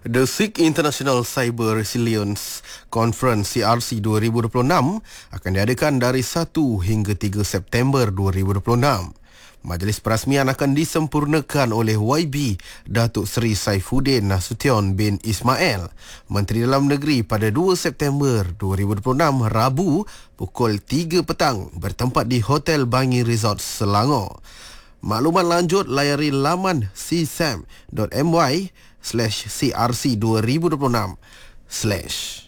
The SIG International Cyber Resilience Conference CRC 2026 akan diadakan dari 1 hingga 3 September 2026. Majlis perasmian akan disempurnakan oleh YB Datuk Seri Saifuddin Nasution bin Ismail, Menteri Dalam Negeri pada 2 September 2026 Rabu pukul 3 petang bertempat di Hotel Bangi Resort Selangor. Maklumat lanjut layari laman csam.my/crc2026/